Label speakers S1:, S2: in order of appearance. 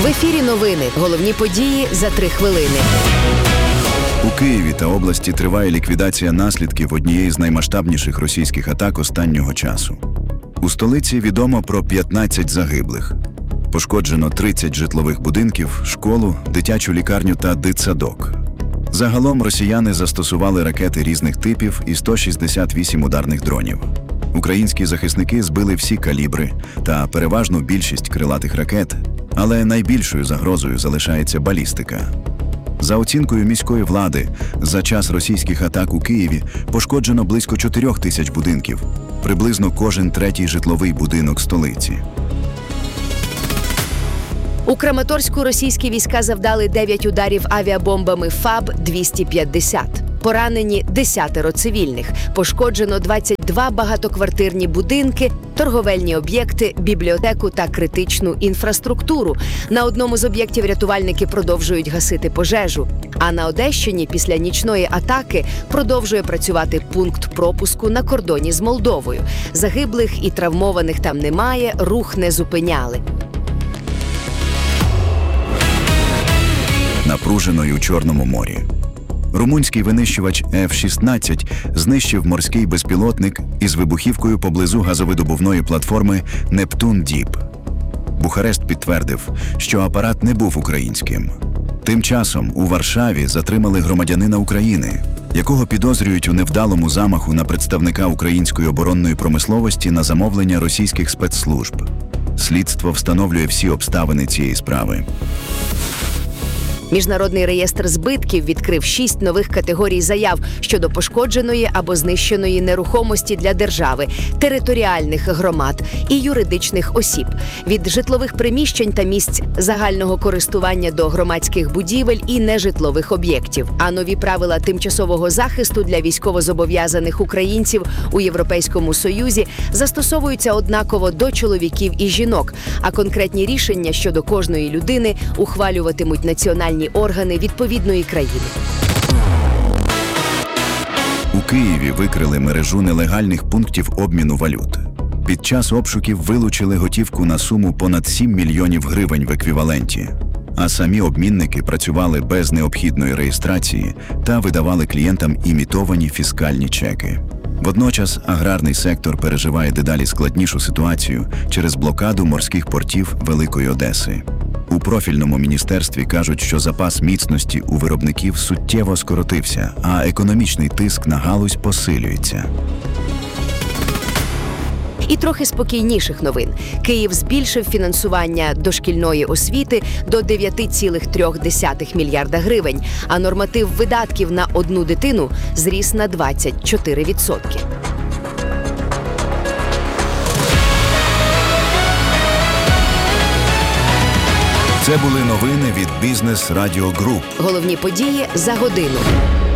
S1: В ефірі новини. Головні події за 3 хвилини.
S2: У Києві та області триває ліквідація наслідків однієї з наймасштабніших російських атак останнього часу. У столиці відомо про 15 загиблих. Пошкоджено 30 житлових будинків, школу, дитячу лікарню та дитсадок. Загалом росіяни застосували ракети різних типів і 168 ударних дронів. Українські захисники збили всі калібри та переважну більшість крилатих ракет, але найбільшою загрозою залишається балістика. За оцінкою міської влади, за час російських атак у Києві пошкоджено близько 4 тисяч будинків, приблизно кожен третій житловий будинок столиці.
S1: У Краматорську російські війська завдали 9 ударів авіабомбами ФАБ-250. Поранені 10 цивільних. Пошкоджено 22 багатоквартирні будинки, торговельні об'єкти, бібліотеку та критичну інфраструктуру. На одному з об'єктів рятувальники продовжують гасити пожежу. А на Одещині після нічної атаки продовжує працювати пункт пропуску на кордоні з Молдовою. Загиблих і травмованих там немає, рух не зупиняли.
S2: Напружено й у Чорному морі. Румунський винищувач F-16 знищив морський безпілотник із вибухівкою поблизу газовидобувної платформи «Нептун-Діп». Бухарест підтвердив, що апарат не був українським. Тим часом у Варшаві затримали громадянина України, якого підозрюють у невдалому замаху на представника української оборонної промисловості на замовлення російських спецслужб. Слідство встановлює всі обставини цієї справи.
S1: Міжнародний реєстр збитків відкрив 6 нових категорій заяв щодо пошкодженої або знищеної нерухомості для держави, територіальних громад і юридичних осіб, від житлових приміщень та місць загального користування до громадських будівель і нежитлових об'єктів. А нові правила тимчасового захисту для військовозобов'язаних українців у Європейському Союзі застосовуються однаково до чоловіків і жінок, а конкретні рішення щодо кожної людини ухвалюватимуть національні органи відповідної країни.
S2: У Києві викрили мережу нелегальних пунктів обміну валют. Під час обшуків вилучили готівку на суму понад 7 мільйонів гривень в еквіваленті. А самі обмінники працювали без необхідної реєстрації та видавали клієнтам імітовані фіскальні чеки. Водночас аграрний сектор переживає дедалі складнішу ситуацію через блокаду морських портів Великої Одеси. У профільному міністерстві кажуть, що запас міцності у виробників суттєво скоротився, а економічний тиск на галузь посилюється.
S1: І трохи спокійніших новин. Київ збільшив фінансування дошкільної освіти до 9,3 мільярда гривень, а норматив видатків на одну дитину зріс на 24%.
S2: Це були новини від Бізнес Радіо Груп.
S1: Головні події за годину.